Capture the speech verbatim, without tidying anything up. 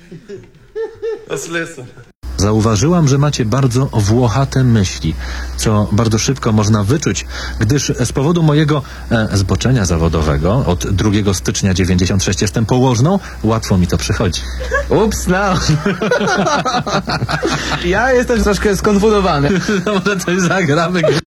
Let's listen. Zauważyłam, że macie bardzo włochate myśli, co bardzo szybko można wyczuć, gdyż z powodu mojego e, zboczenia zawodowego od drugiego stycznia dziewięćdziesiąt sześć jestem położną, łatwo mi to przychodzi. Ups, no. Ja jestem troszkę skonfundowany. No może coś zagramy.